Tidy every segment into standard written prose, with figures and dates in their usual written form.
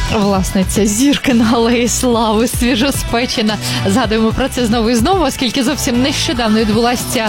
Власне, ця зірка на Алеї Слави, свіжоспечена. Згадуємо про це знову і знову, оскільки зовсім нещодавно відбулася ця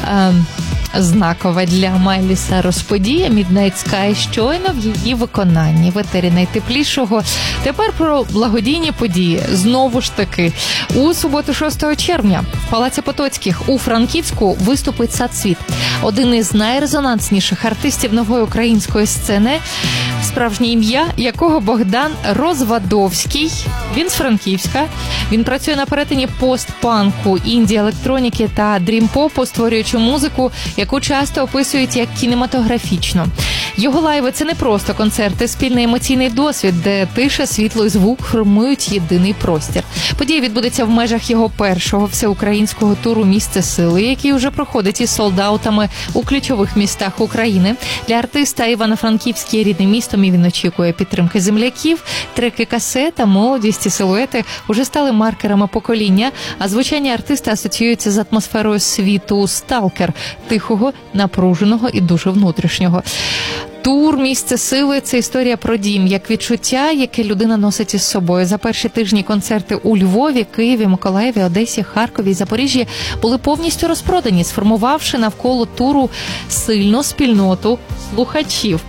знакова для Майлі Сайрус подія Midnight Sky, щойно в її виконанні в етері найтеплішого. Тепер про благодійні події. Знову ж таки, у суботу 6 червня в Палаці Потоцьких у Франківську виступить «Сацвіт». Один із найрезонансніших артистів нової української сцени, справжнє ім'я якого Богдан Розвадовський. Він з Франківська. Він працює на перетині постпанку, інді-електроніки та дрім-попу, створюючи музику, яку часто описують як кінематографічну. Його лайви – це не просто концерти, спільний емоційний досвід, де тиша, світло і звук формують єдиний простір. Подія відбудеться в межах його першого всеукраїнського туру «Місце сили», який вже проходить із солдаутами у ключових містах України. Для артиста Івано-Франківське рідне місто, і він очікує підтримки земляків. Треки касета, молодість і силуети уже стали маркерами покоління, а звучання артиста асоціюється з атмосферою світу «Сталкер» – тихого, напруженого і дуже внутрішнього. Тур «Місце сили» – це історія про дім, як відчуття, яке людина носить із собою. За перші тижні концерти у Львові, Києві, Миколаєві, Одесі, Харкові і Запоріжжі були повністю розпродані, сформувавши навколо туру сильну спільноту слухачів.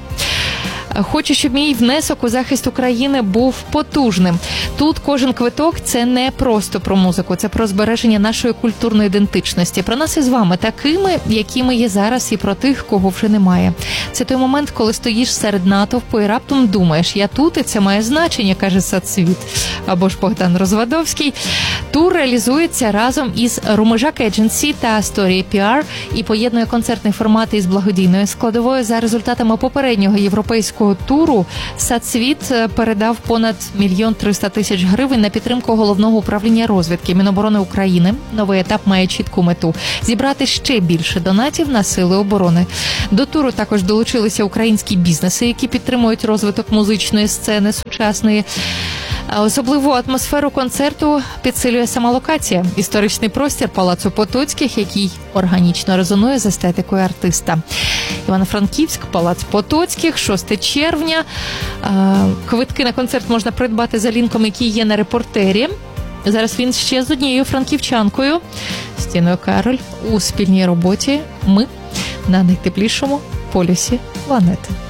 Хочу, щоб мій внесок у захист України був потужним. Тут кожен квиток – це не просто про музику, це про збереження нашої культурної ідентичності. Про нас із вами такими, якими є зараз, і про тих, кого вже немає. Це той момент, коли стоїш серед натовпу і раптом думаєш, я тут, і це має значення, каже «Сацвіт» або ж Богдан Розвадовський. Тур реалізується разом із Румежак Едженсі та Story PR і поєднує концертний формат із благодійною складовою. За результатами попереднього європейського туру «Сацвіт» передав понад 1 300 000 гривень на підтримку Головного управління розвідки Міноборони України. Новий етап має чітку мету – зібрати ще більше донатів на сили оборони. До туру також долучилися українські бізнеси, які підтримують розвиток музичної сцени сучасної. Особливу атмосферу концерту підсилює сама локація – історичний простір Палацу Потоцьких, який органічно резонує з естетикою артиста. Івано-Франківськ, Палац Потоцьких, 6 червня. Квитки на концерт можна придбати за лінком, який є на репортері. Зараз він ще з однією франківчанкою, Стіною Кароль, у спільній роботі «Ми» на найтеплішому полюсі планети.